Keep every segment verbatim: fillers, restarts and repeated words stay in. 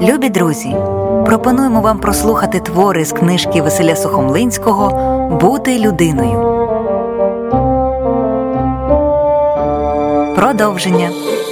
Любі друзі, пропонуємо вам прослухати твори з книжки Василя Сухомлинського «Бути людиною». Продовження.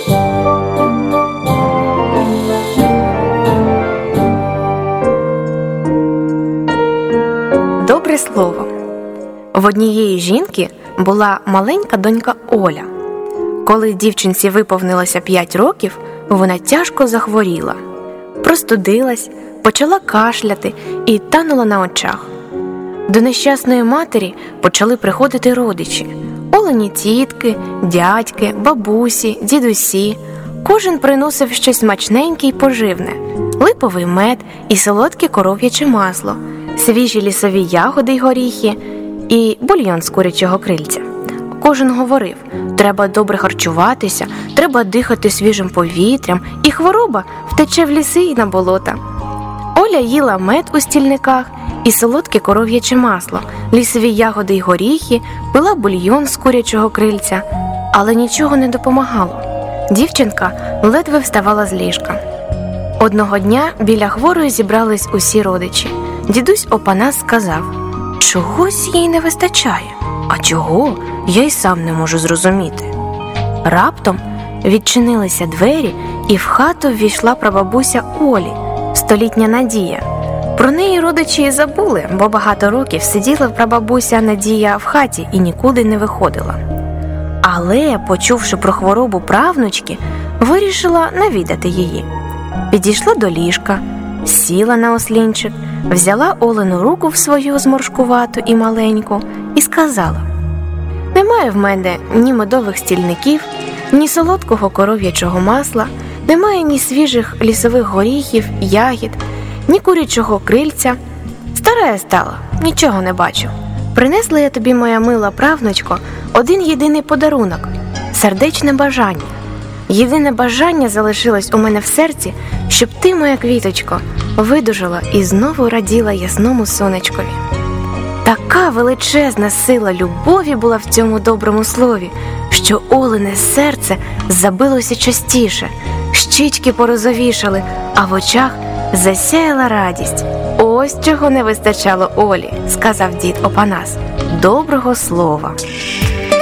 Добре слово. В однієї жінки була маленька донька Оля. Коли дівчинці виповнилося п'ять років, вона тяжко захворіла. Простудилась, почала кашляти і танула на очах. До нещасної матері почали приходити родичі. Олені тітки, дядьки, бабусі, дідусі. Кожен приносив щось смачненьке й поживне. Липовий мед і солодке коров'яче масло, свіжі лісові ягоди й горіхи і бульйон з курячого крильця. Кожен говорив: треба добре харчуватися, треба дихати свіжим повітрям, і хвороба втече в ліси і на болота. Оля їла мед у стільниках і солодке коров'яче масло, лісові ягоди й горіхи, пила бульйон з курячого крильця, але нічого не допомагало. Дівчинка ледве вставала з ліжка. Одного дня біля хворої зібрались усі родичі. Дідусь Опанас сказав: «Чогось їй не вистачає. А чого, я й сам не можу зрозуміти». Раптом відчинилися двері, і в хату ввійшла прабабуся Олі, столітня Надія. Про неї родичі й забули, бо багато років сиділа прабабуся Надія в хаті і нікуди не виходила. Але, почувши про хворобу правнучки, вирішила навідати її. Підійшла до ліжка, сіла на ослінчик, взяла Олену руку в свою зморшкувату і маленьку і сказала: «Немає в мене ні медових стільників, ні солодкого коров'ячого масла, немає ні свіжих лісових горіхів, ягід, ні курячого крильця. Стара я стала, нічого не бачу. Принесла я тобі, моя мила правнучко, один єдиний подарунок – сердечне бажання. Єдине бажання залишилось у мене в серці, щоб ти, моя квіточко, видужала і знову раділа ясному сонечкові». Така величезна сила любові була в цьому доброму слові, що Олене серце забилося частіше, щічки порозовішали, а в очах засяяла радість. «Ось чого не вистачало Олі», – сказав дід Опанас – «доброго слова».